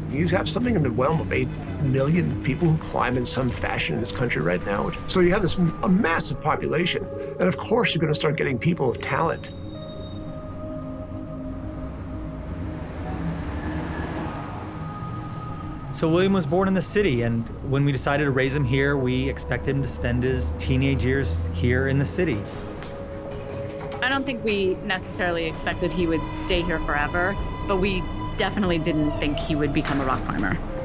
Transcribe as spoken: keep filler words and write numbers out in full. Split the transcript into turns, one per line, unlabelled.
You have something in the realm of eight million people who climb in some fashion in this country right now. So you have this a massive population. And of course, you're going to start getting people of talent.
So William was born in the city, and when we decided to raise him here, we expected him to spend his teenage years here in the city.
I don't think we necessarily expected he would stay here forever, but we definitely didn't think he would become a rock climber.